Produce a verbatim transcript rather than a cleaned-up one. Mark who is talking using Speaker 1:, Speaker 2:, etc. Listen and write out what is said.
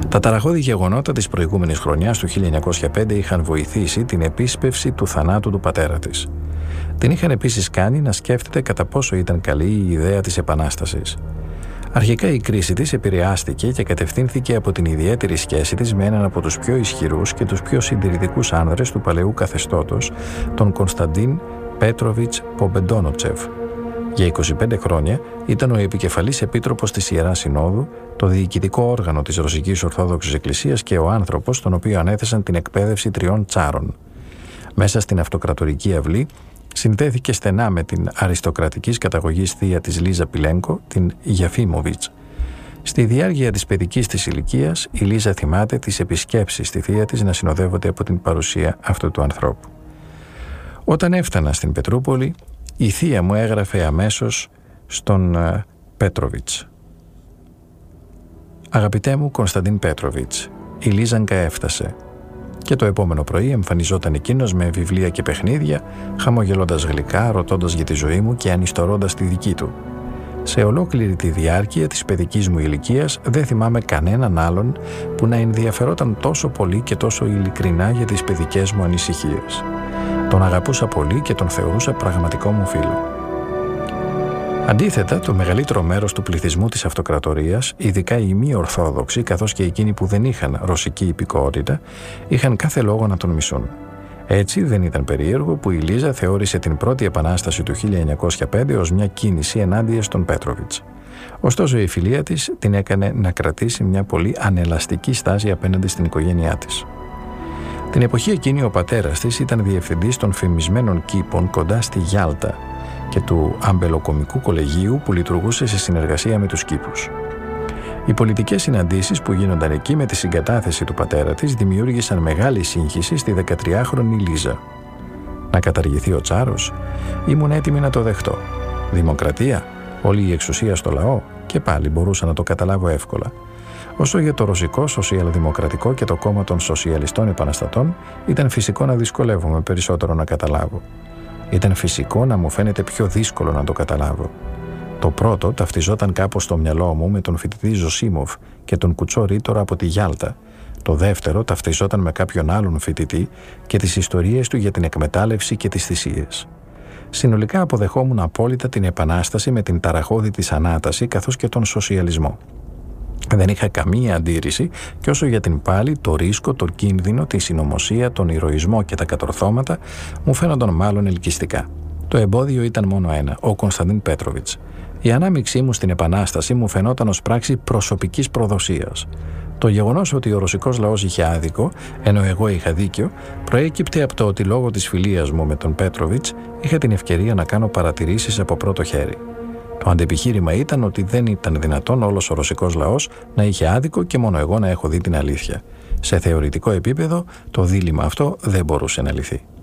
Speaker 1: Τα ταραχώδη γεγονότα της προηγούμενης χρονιάς του χίλια εννιακόσια πέντε είχαν βοηθήσει την επίσπευση του θανάτου του πατέρα της. Την είχαν επίσης κάνει να σκέφτεται κατά πόσο ήταν καλή η ιδέα της επανάστασης. Αρχικά η κρίση της επηρεάστηκε και κατευθύνθηκε από την ιδιαίτερη σχέση της με έναν από τους πιο ισχυρούς και τους πιο συντηρητικούς άνδρες του παλαιού καθεστώτος, τον Κωνσταντίν Πέτροβιτς Πομπεντόνοτσεφ. Για είκοσι πέντε χρόνια ήταν ο επικεφαλής επίτροπος της Ιεράς Συνόδου, το διοικητικό όργανο της Ρωσικής Ορθόδοξης Εκκλησίας και ο άνθρωπος στον οποίο ανέθεσαν την εκπαίδευση τριών τσάρων. Μέσα στην αυτοκρατορική αυλή συνδέθηκε στενά με την αριστοκρατικής καταγωγής θεία της Λίζα Πιλένκο, την Γιαφίμοβιτς. Στη διάρκεια της παιδικής της ηλικίας, η Λίζα θυμάται τις επισκέψεις στη θεία της να συνοδεύονται από την παρουσία αυτού του ανθρώπου. Όταν έφτανα στην Πετρούπολη, η θεία μου έγραφε αμέσως στον uh, Πέτροβιτς. «Αγαπητέ μου Κωνσταντίν Πέτροβιτς, η Λίζανκα έφτασε». Και το επόμενο πρωί εμφανιζόταν εκείνος με βιβλία και παιχνίδια, χαμογελώντας γλυκά, ρωτώντας για τη ζωή μου και ανιστορώντας τη δική του. Σε ολόκληρη τη διάρκεια της παιδικής μου ηλικίας δεν θυμάμαι κανέναν άλλον που να ενδιαφερόταν τόσο πολύ και τόσο ειλικρινά για τις παιδικές μου ανησυχίες. Τον αγαπούσα πολύ και τον θεωρούσα πραγματικό μου φίλο. Αντίθετα, το μεγαλύτερο μέρος του πληθυσμού της αυτοκρατορίας, ειδικά οι μη Ορθόδοξοι, καθώς και εκείνοι που δεν είχαν ρωσική υπηκότητα, είχαν κάθε λόγο να τον μισούν. Έτσι, δεν ήταν περίεργο που η Λίζα θεώρησε την πρώτη επανάσταση του χίλια εννιακόσια πέντε ως μια κίνηση ενάντια στον Πέτροβιτς. Ωστόσο, η φιλία της την έκανε να κρατήσει μια πολύ ανελαστική στάση απέναντι στην οικογένειά της. Την εποχή εκείνη ο πατέρας της ήταν διευθυντής των φημισμένων κήπων κοντά στη Γιάλτα και του αμπελοκομικού κολεγίου που λειτουργούσε σε συνεργασία με τους κήπους. Οι πολιτικές συναντήσεις που γίνονταν εκεί με τη συγκατάθεση του πατέρα της δημιούργησαν μεγάλη σύγχυση στη δεκατριάχρονη Λίζα. Να καταργηθεί ο Τσάρος? Ήμουν έτοιμη να το δεχτώ. Δημοκρατία? Όλη η εξουσία στο λαό? Και πάλι μπορούσα να το καταλάβω εύκολα. Όσο για το Ρωσικό Σοσιαλδημοκρατικό και το κόμμα των Σοσιαλιστών Επαναστατών, ήταν φυσικό να δυσκολεύομαι περισσότερο να καταλάβω. Ήταν φυσικό να μου φαίνεται πιο δύσκολο να το καταλάβω. Το πρώτο ταυτιζόταν κάπως στο μυαλό μου με τον φοιτητή Ζωσίμοφ και τον κουτσό ρήτορα από τη Γιάλτα. Το δεύτερο ταυτιζόταν με κάποιον άλλον φοιτητή και τις ιστορίες του για την εκμετάλλευση και τις θυσίες. Συνολικά αποδεχόμουν απόλυτα την Επανάσταση με την ταραχώδη της ανάταση καθώς και τον σοσιαλισμό. Δεν είχα καμία αντίρρηση και όσο για την πάλη, το ρίσκο, το κίνδυνο, τη συνωμοσία, τον ηρωισμό και τα κατορθώματα μου φαίνονταν μάλλον ελκυστικά. Το εμπόδιο ήταν μόνο ένα, ο Κωνσταντίν Πέτροβιτς. Η ανάμειξή μου στην Επανάσταση μου φαινόταν ως πράξη προσωπικής προδοσίας. Το γεγονός ότι ο ρωσικός λαός είχε άδικο, ενώ εγώ είχα δίκιο, προέκυπτε από το ότι λόγω της φιλίας μου με τον Πέτροβιτς είχα την ευκαιρία να κάνω παρατηρήσεις από πρώτο χέρι. Το αντεπιχείρημα ήταν ότι δεν ήταν δυνατόν όλος ο ρωσικός λαός να είχε άδικο και μόνο εγώ να έχω δει την αλήθεια. Σε θεωρητικό επίπεδο, το δίλημμα αυτό δεν μπορούσε να λυθεί.